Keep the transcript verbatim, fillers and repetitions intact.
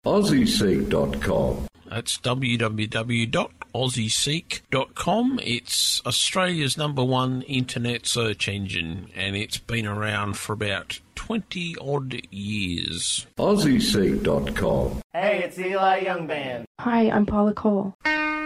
Aussie Seek dot com. That's w w w dot aussie seek dot com. It's Australia's number one internet search engine, and it's been around for about twenty odd years. Aussie Seek dot com. Hey, it's Eli Youngband. Hi, I'm Paula Cole.